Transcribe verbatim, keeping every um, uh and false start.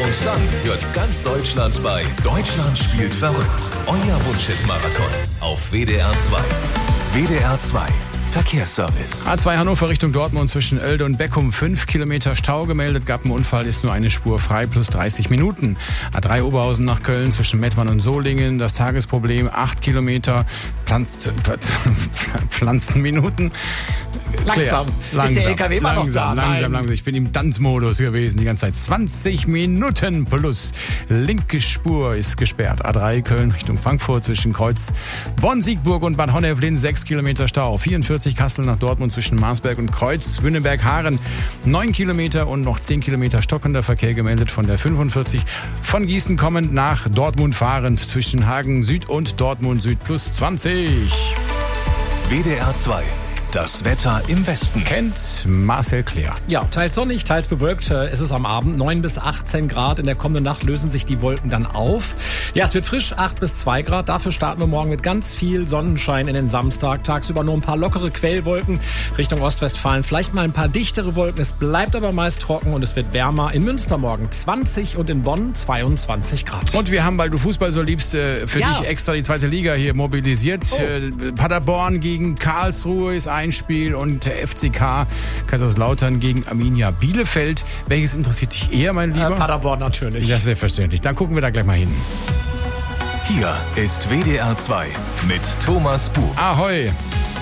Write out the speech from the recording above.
Und dann hört's ganz Deutschland bei Deutschland spielt verrückt. Euer Wunschhit-Marathon auf W D R zwei. W D R zwei Verkehrsservice. A zwei Hannover Richtung Dortmund zwischen Oelde und Beckum. Fünf Kilometer Stau gemeldet. Gab einen Unfall, ist nur eine Spur frei, plus dreißig Minuten. A drei Oberhausen nach Köln zwischen Mettmann und Solingen. Das Tagesproblem, acht Kilometer, Pflanz, Pflanzenminuten. Langsam. Langsam. Ist der L K W immer noch da? Langsam, langsam, Nein. langsam. Ich bin im Tanzmodus gewesen die ganze Zeit. zwanzig Minuten plus. Linke Spur ist gesperrt. A drei Köln Richtung Frankfurt zwischen Kreuz Bonn-Siegburg und Bad Honneflin. sechs Kilometer Stau. vierundvierzig Kassel nach Dortmund zwischen Marsberg und Kreuz. Wünnenberg-Haaren neun Kilometer und noch zehn Kilometer stockender Verkehr gemeldet von der fünfundvierzig. Von Gießen kommend nach Dortmund fahrend zwischen Hagen Süd und Dortmund Süd plus zwanzig. W D R zwei. Das Wetter im Westen. Kennt Marcel Kleer. Ja, teils sonnig, teils bewölkt. Es ist am Abend neun bis achtzehn Grad. In der kommenden Nacht lösen sich die Wolken dann auf. Ja, es wird frisch, acht bis zwei Grad. Dafür starten wir morgen mit ganz viel Sonnenschein in den Samstag. Tagsüber nur ein paar lockere Quellwolken. Richtung Ostwestfalen vielleicht mal ein paar dichtere Wolken. Es bleibt aber meist trocken und es wird wärmer. In Münster morgen zwanzig und in Bonn zweiundzwanzig Grad. Und wir haben, weil du Fußball so liebst, für Ja. dich extra die zweite Liga hier mobilisiert. Oh. Äh, Paderborn gegen Karlsruhe ist ein Spiel und der F C K Kaiserslautern gegen Arminia Bielefeld. Welches interessiert dich eher, mein Lieber? Äh, Paderborn natürlich. Ja, selbstverständlich. Dann gucken wir da gleich mal hin. Hier ist W D R zwei mit Thomas Buch. Ahoi!